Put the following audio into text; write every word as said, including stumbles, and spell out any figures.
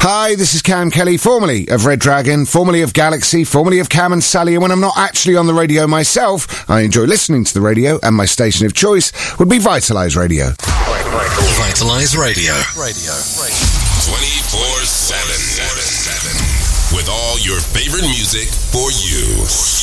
Hi, this is Cam Kelly, formerly of Red Dragon, formerly of Galaxy, formerly of Cam and Sally, and when I'm not actually on the radio myself, I enjoy listening to the radio, and my station of choice would be Vitalise Radio. Vitalise Radio. Radio. twenty-four seven. With all your favorite music for you.